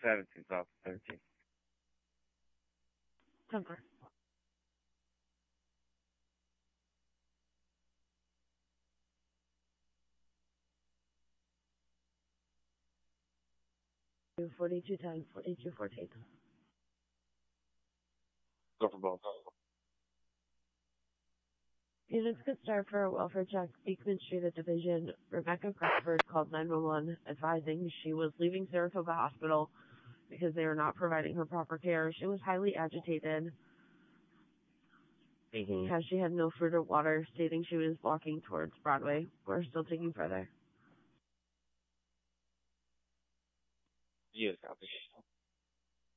17th off the 13th. Temper. Do 42 times 42 14. Go for both. Units could start for a welfare check. Beekman Street Division. Rebecca Crawford called 911, advising she was leaving Saratoga Hospital because they were not providing her proper care. She was highly agitated because she had no food or water, stating she was walking towards Broadway. We're still taking further. Yes, copy.